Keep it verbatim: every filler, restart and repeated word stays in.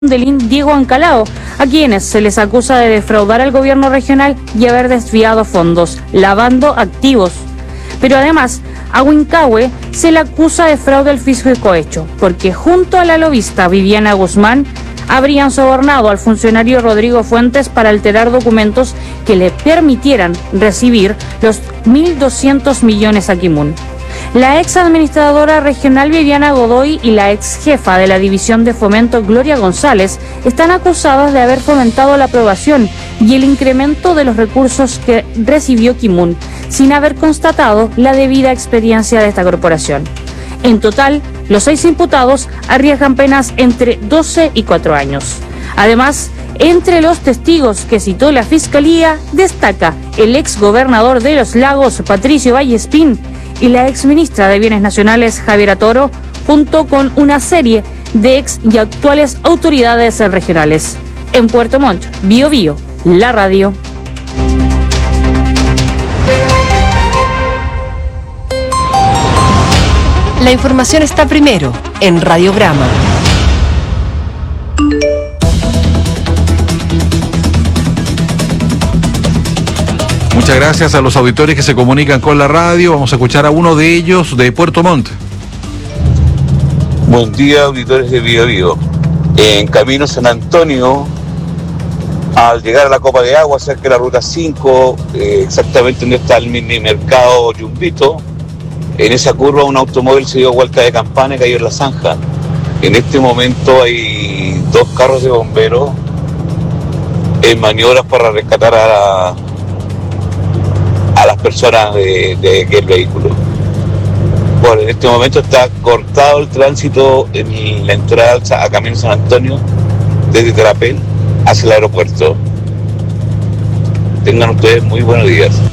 del Diego Ancalao, a quienes se les acusa de defraudar al gobierno regional y haber desviado fondos, lavando activos. Pero además, a Huincahue se le acusa de fraude al fisco y cohecho, porque junto a la lobista Viviana Guzmán, habrían sobornado al funcionario Rodrigo Fuentes para alterar documentos que le permitieran recibir los mil doscientos millones a Kimun. La ex administradora regional Viviana Godoy y la ex jefa de la división de fomento Gloria González están acusadas de haber fomentado la aprobación y el incremento de los recursos que recibió Kimun, sin haber constatado la debida experiencia de esta corporación. En total, los seis imputados arriesgan penas entre doce y cuatro años. Además, entre los testigos que citó la Fiscalía, destaca el ex gobernador de Los Lagos, Patricio Vallespín, y la ex ministra de Bienes Nacionales, Javiera Toro, junto con una serie de ex y actuales autoridades regionales. En Puerto Montt, Bío Bío, la radio. La información está primero en Radiograma. Muchas gracias a los auditores que se comunican con la radio. Vamos a escuchar a uno de ellos de Puerto Montt. Buen día, auditores de Bío Bío. En camino San Antonio, al llegar a la Copa de Agua, cerca de la ruta cinco, eh, exactamente donde está el mini mercado Yumbito, en esa curva un automóvil se dio vuelta de campana y cayó en la zanja. En este momento hay dos carros de bomberos en maniobras para rescatar a la a las personas de, de aquel vehículo. Bueno, en este momento está cortado el tránsito en la entrada a Camino San Antonio desde Terapel hacia el aeropuerto. Tengan ustedes muy buenos días.